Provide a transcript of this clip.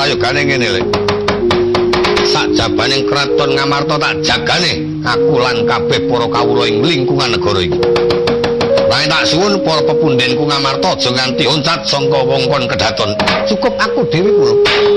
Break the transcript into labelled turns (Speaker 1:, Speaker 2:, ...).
Speaker 1: prayogane ngene lho. Sajabaning kraton Ngamarta tak jagane aku lan kabeh para kawula ing lingkungan negara iki. Nanging tak suwun para pepundhenku Ngamarta aja nganti oncat sangka wongkon kedaton. Cukup aku dhewe kula.